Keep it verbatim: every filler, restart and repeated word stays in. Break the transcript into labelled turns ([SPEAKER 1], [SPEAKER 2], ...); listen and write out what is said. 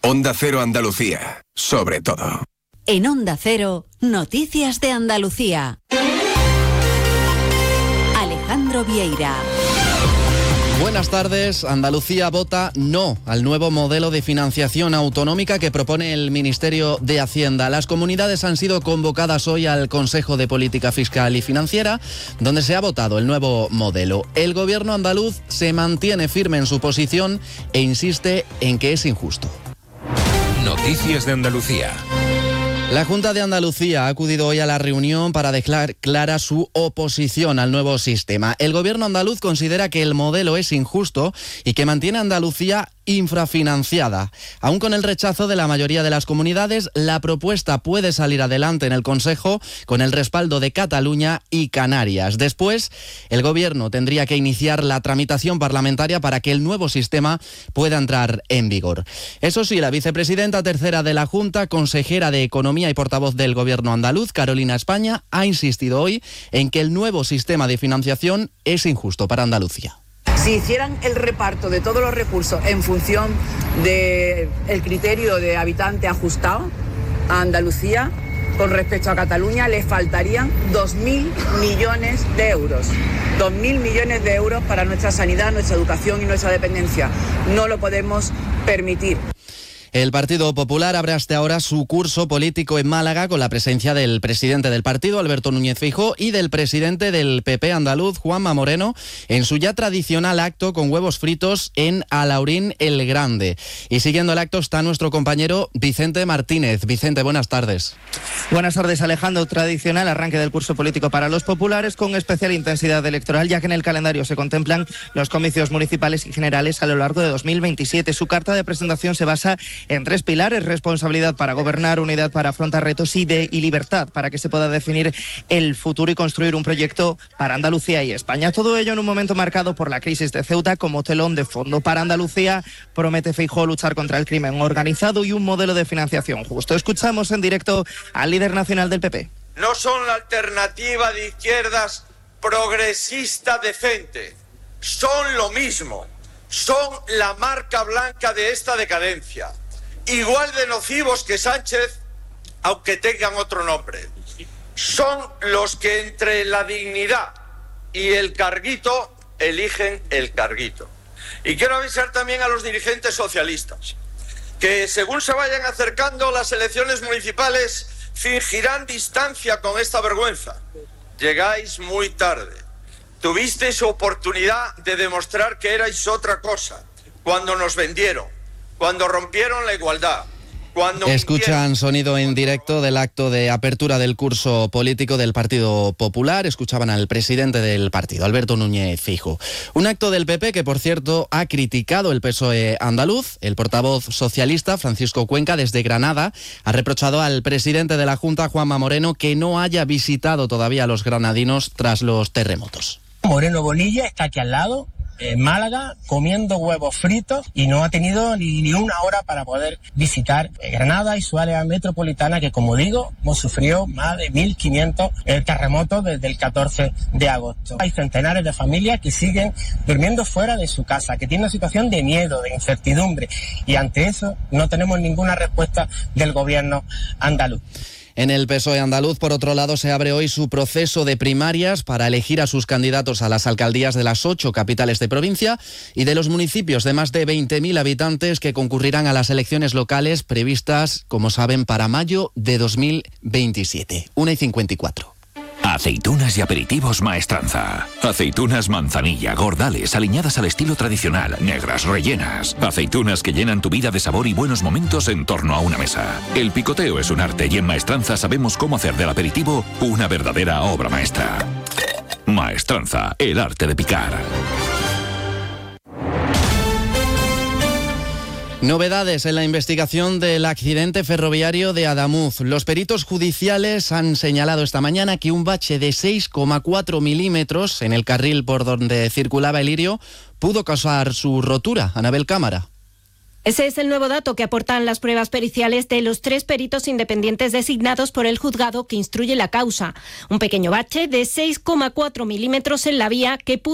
[SPEAKER 1] Onda Cero Andalucía, sobre todo.
[SPEAKER 2] En Onda Cero, Noticias de Andalucía. Alejandro Vieira.
[SPEAKER 3] Buenas tardes. Andalucía vota no al nuevo modelo de financiación autonómica que propone el Ministerio de Hacienda. Las comunidades han sido convocadas hoy al Consejo de Política Fiscal y Financiera, donde se ha votado el nuevo modelo. El gobierno andaluz se mantiene firme en su posición e insiste en que es injusto.
[SPEAKER 4] Noticias de Andalucía.
[SPEAKER 3] La Junta de Andalucía ha acudido hoy a la reunión para dejar clara su oposición al nuevo sistema. El gobierno andaluz considera que el modelo es injusto y que mantiene a Andalucía infrafinanciada. Aún con el rechazo de la mayoría de las comunidades, la propuesta puede salir adelante en el Consejo con el respaldo de Cataluña y Canarias. Después, el gobierno tendría que iniciar la tramitación parlamentaria para que el nuevo sistema pueda entrar en vigor. Eso sí, la vicepresidenta tercera de la Junta, consejera de Economía y portavoz del gobierno andaluz, Carolina España, ha insistido hoy en que el nuevo sistema de financiación es injusto para Andalucía.
[SPEAKER 5] Si hicieran el reparto de todos los recursos en función del criterio de habitante ajustado a Andalucía, con respecto a Cataluña, le faltarían dos mil millones de euros. dos mil millones de euros para nuestra sanidad, nuestra educación y nuestra dependencia. No lo podemos permitir.
[SPEAKER 3] El Partido Popular abre hasta ahora su curso político en Málaga con la presencia del presidente del partido, Alberto Núñez Feijóo, y del presidente del P P andaluz, Juanma Moreno, en su ya tradicional acto con huevos fritos en Alhaurín el Grande. Y siguiendo el acto está nuestro compañero Vicente Martínez. Vicente, buenas tardes.
[SPEAKER 6] Buenas tardes, Alejandro. Tradicional arranque del curso político para los populares con especial intensidad electoral, ya que en el calendario se contemplan los comicios municipales y generales a lo largo de dos mil veintisiete. Su carta de presentación se basa en tres pilares: responsabilidad para gobernar, unidad para afrontar retos y, de, y libertad para que se pueda definir el futuro y construir un proyecto para Andalucía y España. Todo ello en un momento marcado por la crisis de Ceuta como telón de fondo. Para Andalucía promete Feijóo luchar contra el crimen organizado y un modelo de financiación justo. Escuchamos en directo al líder nacional del P P.
[SPEAKER 7] No son la alternativa de izquierdas progresista decente, son lo mismo, son la marca blanca de esta decadencia. Igual de nocivos que Sánchez, aunque tengan otro nombre. Son los que entre la dignidad y el carguito eligen el carguito. Y quiero avisar también a los dirigentes socialistas que según se vayan acercando las elecciones municipales fingirán distancia con esta vergüenza. Llegáis muy tarde. Tuvisteis oportunidad de demostrar que erais otra cosa cuando nos vendieron, cuando rompieron la igualdad. Cuando
[SPEAKER 3] Escuchan mintieron. Sonido en directo del acto de apertura del curso político del Partido Popular. Escuchaban al presidente del partido, Alberto Núñez Feijóo. Un acto del P P que, por cierto, ha criticado el P S O E andaluz. El portavoz socialista, Francisco Cuenca, desde Granada, ha reprochado al presidente de la Junta, Juanma Moreno, que no haya visitado todavía a los granadinos tras los terremotos.
[SPEAKER 8] Moreno Bonilla está aquí al lado, en Málaga, comiendo huevos fritos, y no ha tenido ni, ni una hora para poder visitar Granada y su área metropolitana, que, como digo, hemos sufrido más de mil quinientos eh, terremotos desde el catorce de agosto. Hay centenares de familias que siguen durmiendo fuera de su casa, que tienen una situación de miedo, de incertidumbre, y ante eso no tenemos ninguna respuesta del gobierno andaluz.
[SPEAKER 3] En el P S O E andaluz, por otro lado, se abre hoy su proceso de primarias para elegir a sus candidatos a las alcaldías de las ocho capitales de provincia y de los municipios de más de veinte mil habitantes que concurrirán a las elecciones locales previstas, como saben, para mayo de dos mil veintisiete. una y cincuenta y cuatro.
[SPEAKER 4] Aceitunas y aperitivos Maestranza. Aceitunas manzanilla, gordales, aliñadas al estilo tradicional, negras, rellenas. Aceitunas que llenan tu vida de sabor y buenos momentos en torno a una mesa. El picoteo es un arte y en Maestranza sabemos cómo hacer del aperitivo una verdadera obra maestra. Maestranza, el arte de picar.
[SPEAKER 3] Novedades en la investigación del accidente ferroviario de Adamuz. Los peritos judiciales han señalado esta mañana que un bache de seis coma cuatro milímetros en el carril por donde circulaba el Lirio pudo causar su rotura. Anabel Cámara.
[SPEAKER 9] Ese es el nuevo dato que aportan las pruebas periciales de los tres peritos independientes designados por el juzgado que instruye la causa. Un pequeño bache de seis coma cuatro milímetros en la vía que pudo